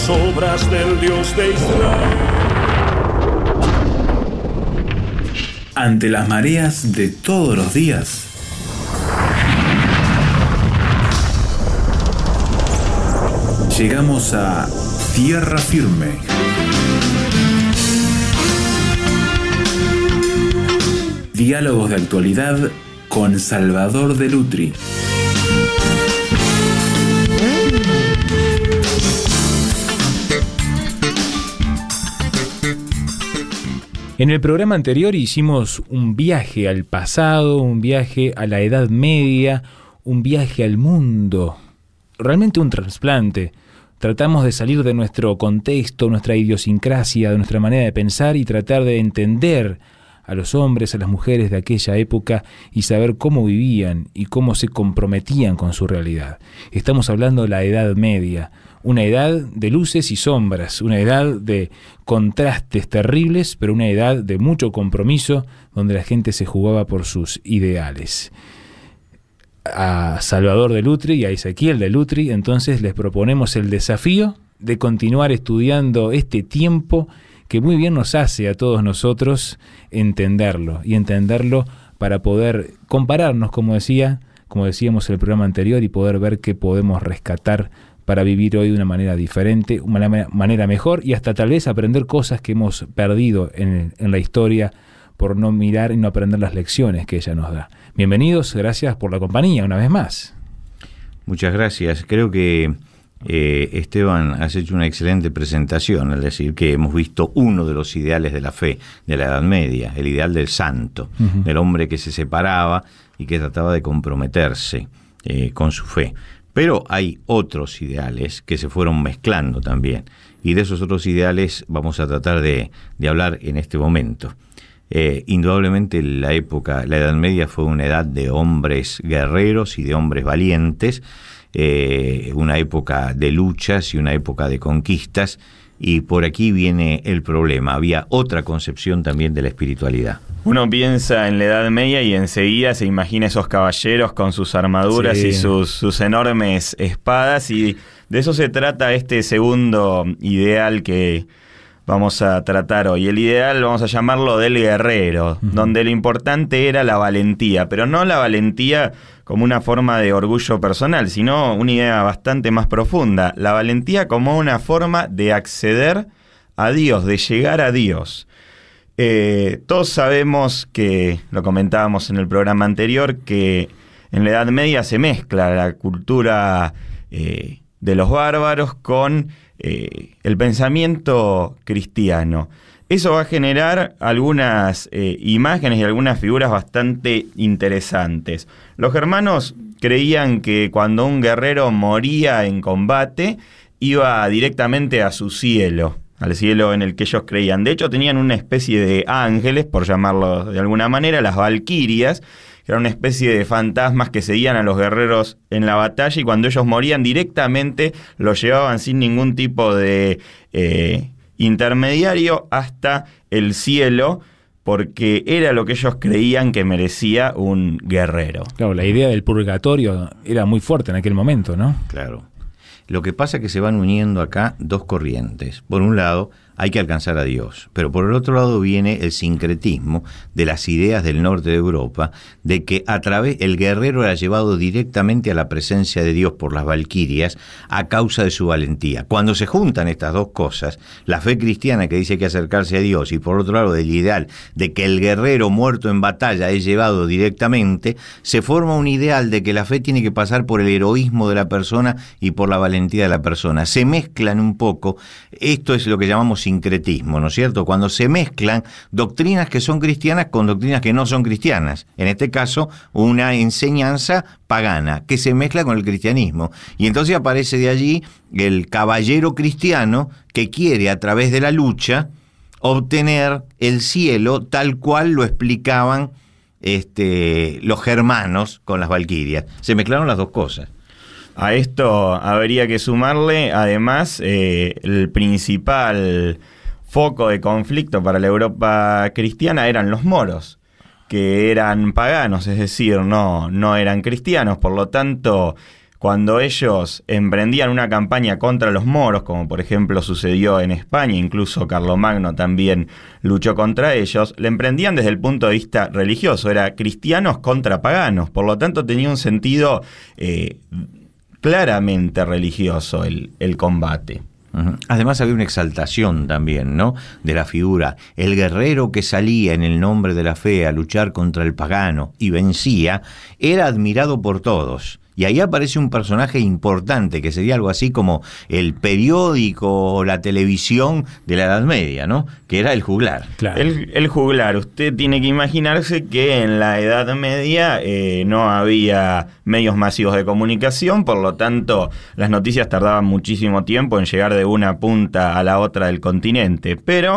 las obras del Dios de Israel. Ante las mareas de todos los días, llegamos a tierra firme. Diálogos de actualidad con Salvador de Lutri. En el programa anterior hicimos un viaje al pasado, un viaje a la Edad Media, un viaje al mundo, realmente un trasplante. Tratamos de salir de nuestro contexto, nuestra idiosincrasia, de nuestra manera de pensar y tratar de entender a los hombres, a las mujeres de aquella época y saber cómo vivían y cómo se comprometían con su realidad. Estamos hablando de la Edad Media, una edad de luces y sombras, una edad de contrastes terribles, pero una edad de mucho compromiso, donde la gente se jugaba por sus ideales. A Salvador de Lutri y a Ezequiel de Lutri, entonces les proponemos el desafío de continuar estudiando este tiempo que muy bien nos hace a todos nosotros entenderlo, y entenderlo para poder compararnos, como decíamos en el programa anterior, y poder ver qué podemos rescatar para vivir hoy de una manera diferente, una manera mejor, y hasta tal vez aprender cosas que hemos perdido en la historia por no mirar y no aprender las lecciones que ella nos da. Bienvenidos, gracias por la compañía una vez más. Muchas gracias. Creo que Esteban, has hecho una excelente presentación al decir que hemos visto uno de los ideales de la fe de la Edad Media, el ideal del santo, del hombre que se separaba y que trataba de comprometerse con su fe. Pero hay otros ideales que se fueron mezclando también, y de esos otros ideales vamos a tratar de hablar en este momento. Indudablemente la Edad Media fue una edad de hombres guerreros y de hombres valientes, una época de luchas y una época de conquistas, y por aquí viene el problema. Había otra concepción también de la espiritualidad. Uno piensa en la Edad Media y enseguida se imagina esos caballeros con sus armaduras y sus enormes espadas, y de eso se trata este segundo ideal que vamos a tratar hoy. El ideal vamos a llamarlo del guerrero, donde lo importante era la valentía, pero no la valentía como una forma de orgullo personal, sino una idea bastante más profunda, la valentía como una forma de acceder a Dios, de llegar a Dios. Todos sabemos que, lo comentábamos en el programa anterior, que en la Edad Media se mezcla la cultura de los bárbaros con el pensamiento cristiano. Eso va a generar algunas imágenes y algunas figuras bastante interesantes. Los germanos creían que cuando un guerrero moría en combate, iba directamente a su cielo, al cielo en el que ellos creían. De hecho, tenían una especie de ángeles, por llamarlo de alguna manera, las valquirias, que eran una especie de fantasmas que seguían a los guerreros en la batalla, y cuando ellos morían directamente los llevaban sin ningún tipo de intermediario hasta el cielo, porque era lo que ellos creían que merecía un guerrero. Claro, la idea del purgatorio era muy fuerte en aquel momento, ¿no? Claro. Lo que pasa es que se van uniendo acá dos corrientes. Por un lado, hay que alcanzar a Dios, pero por el otro lado viene el sincretismo de las ideas del norte de Europa, de que a través el guerrero era llevado directamente a la presencia de Dios por las valquirias a causa de su valentía. Cuando se juntan estas dos cosas, la fe cristiana que dice que acercarse a Dios, y por otro lado el ideal de que el guerrero muerto en batalla es llevado directamente, se forma un ideal de que la fe tiene que pasar por el heroísmo de la persona y por la valentía de la persona. Se mezclan un poco, esto es lo que llamamos sincretismo, ¿no es cierto? Cuando se mezclan doctrinas que son cristianas con doctrinas que no son cristianas. En este caso, una enseñanza pagana que se mezcla con el cristianismo. Y entonces aparece de allí el caballero cristiano que quiere, a través de la lucha, obtener el cielo tal cual lo explicaban los germanos con las valquirias. Se mezclaron las dos cosas. A esto habría que sumarle, además, el principal foco de conflicto para la Europa cristiana eran los moros, que eran paganos, es decir, no eran cristianos. Por lo tanto, cuando ellos emprendían una campaña contra los moros, como por ejemplo sucedió en España, incluso Carlomagno también luchó contra ellos, le emprendían desde el punto de vista religioso, era cristianos contra paganos, por lo tanto tenía un sentido claramente religioso el combate. Además había una exaltación también, ¿no?, de la figura. El guerrero que salía en el nombre de la fe a luchar contra el pagano y vencía, era admirado por todos. Y ahí aparece un personaje importante, que sería algo así como el periódico o la televisión de la Edad Media, ¿no?, que era el juglar. Claro. El juglar, usted tiene que imaginarse que en la Edad Media no había medios masivos de comunicación, por lo tanto las noticias tardaban muchísimo tiempo en llegar de una punta a la otra del continente, pero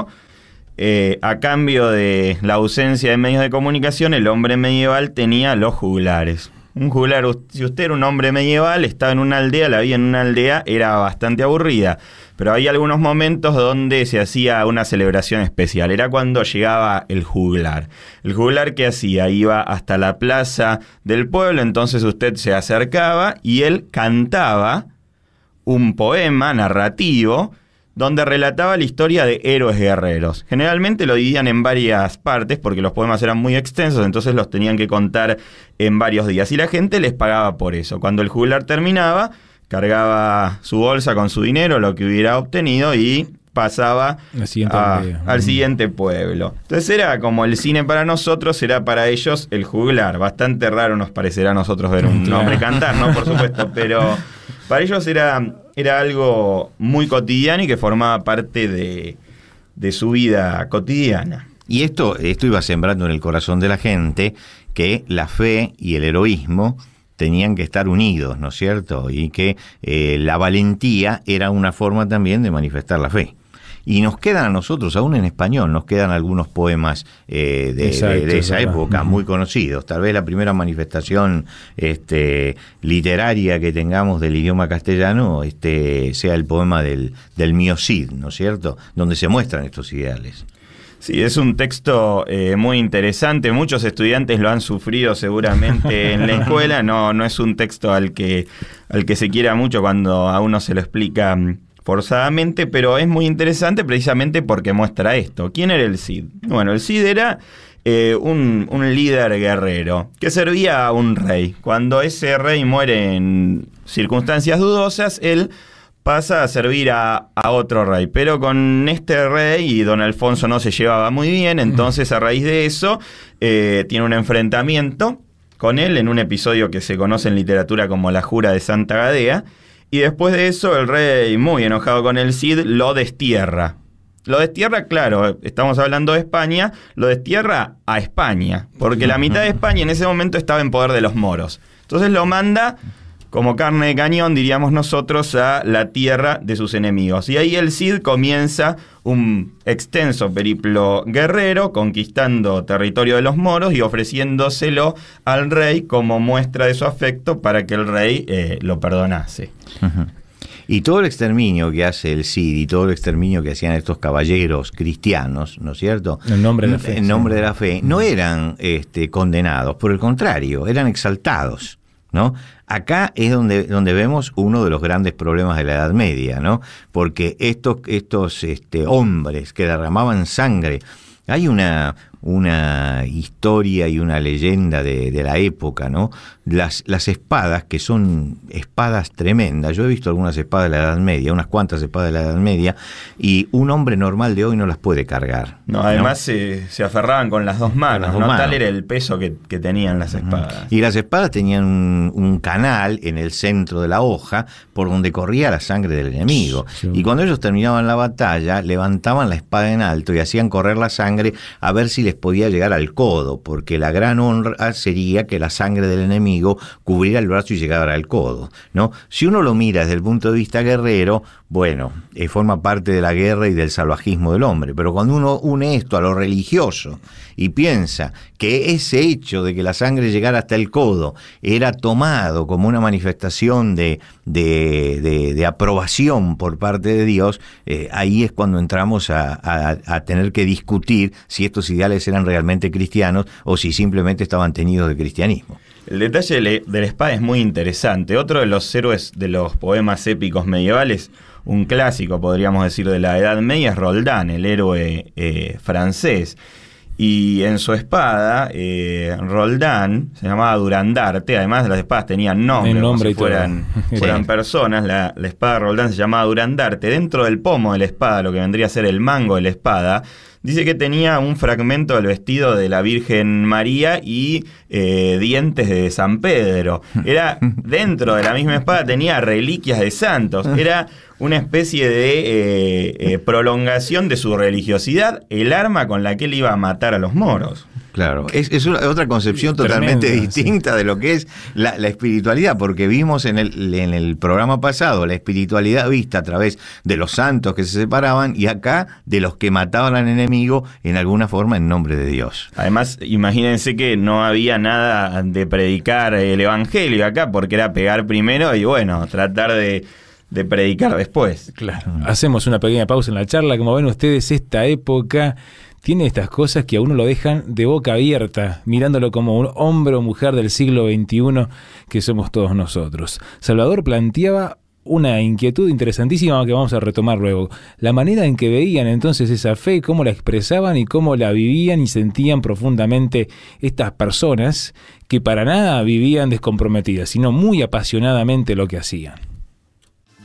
a cambio de la ausencia de medios de comunicación, el hombre medieval tenía los juglares. Un juglar, si usted era un hombre medieval, estaba en una aldea, la vida en una aldea era bastante aburrida, pero había algunos momentos donde se hacía una celebración especial. Era cuando llegaba el juglar. El juglar, ¿qué hacía? Iba hasta la plaza del pueblo, entonces usted se acercaba y él cantaba un poema narrativo donde relataba la historia de héroes guerreros. Generalmente lo dividían en varias partes porque los poemas eran muy extensos, entonces los tenían que contar en varios días. Y la gente les pagaba por eso. Cuando el juglar terminaba, cargaba su bolsa con su dinero, lo que hubiera obtenido, y pasaba al siguiente pueblo. Entonces era como el cine para nosotros, era para ellos el juglar. Bastante raro nos parecerá a nosotros ver un hombre cantar, ¿no? Por supuesto, pero para ellos era algo muy cotidiano y que formaba parte de su vida cotidiana. Y esto iba sembrando en el corazón de la gente que la fe y el heroísmo tenían que estar unidos, ¿no es cierto? Y que la valentía era una forma también de manifestar la fe. Y nos quedan a nosotros, aún en español, nos quedan algunos poemas de esa época, muy conocidos. Tal vez la primera manifestación literaria que tengamos del idioma castellano sea el poema del Mío Cid, ¿no es cierto?, donde se muestran estos ideales. Sí, es un texto muy interesante. Muchos estudiantes lo han sufrido seguramente en la escuela. No es un texto al que se quiera mucho cuando a uno se lo explica forzadamente, pero es muy interesante precisamente porque muestra esto. ¿Quién era el Cid? Bueno, el Cid era un líder guerrero que servía a un rey. Cuando ese rey muere en circunstancias dudosas, él pasa a servir a otro rey, pero con este rey y don Alfonso no se llevaba muy bien, entonces a raíz de eso tiene un enfrentamiento con él en un episodio que se conoce en literatura como la Jura de Santa Gadea, y después de eso el rey, muy enojado con el Cid, lo destierra. Lo destierra, claro, estamos hablando de España, lo destierra a España, porque la mitad de España en ese momento estaba en poder de los moros. Entonces lo manda como carne de cañón, diríamos nosotros, a la tierra de sus enemigos. Y ahí el Cid comienza un extenso periplo guerrero, conquistando territorio de los moros y ofreciéndoselo al rey como muestra de su afecto para que el rey lo perdonase. Y todo el exterminio que hace el Cid y todo el exterminio que hacían estos caballeros cristianos, ¿no es cierto?, en nombre de la fe. En nombre de la fe, no eran condenados, por el contrario, eran exaltados, ¿no? Acá es donde vemos uno de los grandes problemas de la Edad Media, ¿no? Porque estos hombres que derramaban sangre, hay una historia y una leyenda de la época, ¿no? Las espadas, que son espadas tremendas. Yo he visto algunas espadas de la Edad Media, unas cuantas espadas de la Edad Media, y un hombre normal de hoy no las puede cargar. No, además se aferraban con las dos manos, ¿no? Tal era el peso que tenían las espadas. Y las espadas tenían un canal en el centro de la hoja por donde corría la sangre del enemigo. Sí. Y cuando ellos terminaban la batalla, levantaban la espada en alto y hacían correr la sangre a ver si les podía llegar al codo, porque la gran honra sería que la sangre del enemigo cubriera el brazo y llegara al codo, ¿no? Si uno lo mira desde el punto de vista guerrero, bueno, forma parte de la guerra y del salvajismo del hombre, pero cuando uno une esto a lo religioso y piensa que ese hecho de que la sangre llegara hasta el codo era tomado como una manifestación de aprobación por parte de Dios, ahí es cuando entramos a tener que discutir si estos ideales cuales eran realmente cristianos o si simplemente estaban teñidos de cristianismo. El detalle de la espada es muy interesante. Otro de los héroes de los poemas épicos medievales, un clásico podríamos decir de la Edad Media, es Roldán, el héroe francés. Y en su espada, Roldán se llamaba Durandarte. Además de las espadas tenían nombre como si fueran personas. La espada de Roldán se llamaba Durandarte. Dentro del pomo de la espada, lo que vendría a ser el mango de la espada, dice que tenía un fragmento del vestido de la Virgen María y dientes de San Pedro. Era dentro de la misma espada, tenía reliquias de santos. Era una especie de prolongación de su religiosidad, el arma con la que él iba a matar a los moros. Claro, es otra concepción totalmente distinta de lo que es la espiritualidad, porque vimos en el programa pasado la espiritualidad vista a través de los santos que se separaban y acá de los que mataban al enemigo en alguna forma en nombre de Dios. Además, imagínense que no había nada de predicar el evangelio acá, porque era pegar primero y bueno, tratar de predicar después. Claro. Hacemos una pequeña pausa en la charla. Como ven ustedes, esta época tiene estas cosas que a uno lo dejan de boca abierta, mirándolo como un hombre o mujer del siglo XXI que somos todos nosotros. Salvador planteaba una inquietud interesantísima que vamos a retomar luego. La manera en que veían entonces esa fe, cómo la expresaban y cómo la vivían y sentían profundamente estas personas que para nada vivían descomprometidas, sino muy apasionadamente lo que hacían.